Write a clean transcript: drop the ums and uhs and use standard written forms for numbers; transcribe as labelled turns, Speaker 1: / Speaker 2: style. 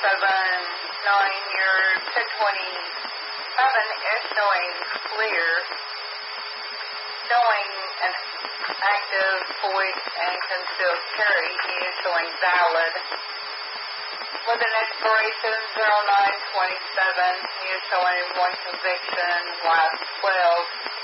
Speaker 1: showing your 1027 is showing clear, showing an active void and concealed carry is showing valid. With an expiration 0927, he is showing one conviction, last 12.